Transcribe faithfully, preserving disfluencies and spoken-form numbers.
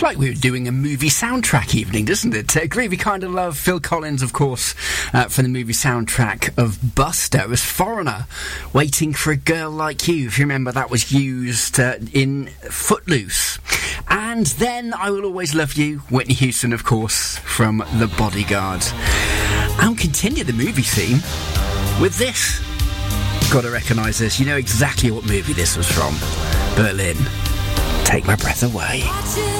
It's like we were doing a movie soundtrack evening, doesn't it? Uh, Groovy Kind of Love, Phil Collins, of course, uh, for the movie soundtrack of Buster. It was Foreigner, Waiting for a Girl Like You. If you remember, that was used uh, in Footloose. And then I Will Always Love You, Whitney Houston, of course, from The Bodyguard. And continue the movie theme with this. Got to recognise this. You know exactly what movie this was from. Berlin. Take My Breath Away.